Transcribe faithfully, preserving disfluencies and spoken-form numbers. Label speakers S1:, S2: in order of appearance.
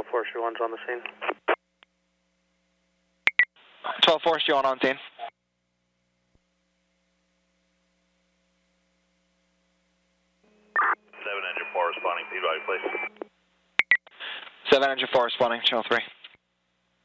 S1: Forestry one's on the scene.
S2: twelve Forestry one on scene.
S3: seven engine four responding, Peabody, please.
S2: seven engine four responding, channel three.